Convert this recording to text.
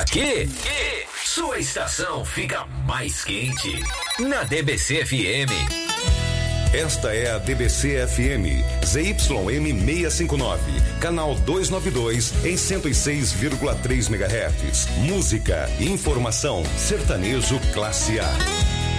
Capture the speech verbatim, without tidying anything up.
Aqui, sua estação fica mais quente. Na D B C F M. Esta é a D B C F M, Z Y M seiscentos e cinquenta e nove, canal duzentos e noventa e dois, em cento e seis vírgula três megahertz. Música, informação, sertanejo classe A.